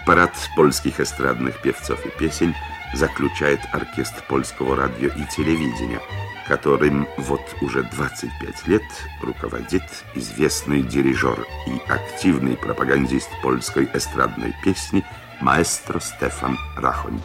Парад польских эстрадных певцов и песен заключает оркестр польского радио и телевидения, которым вот уже 25 лет руководит известный дирижер и активный пропагандист польской эстрадной песни маэстро Стефан Рахонь.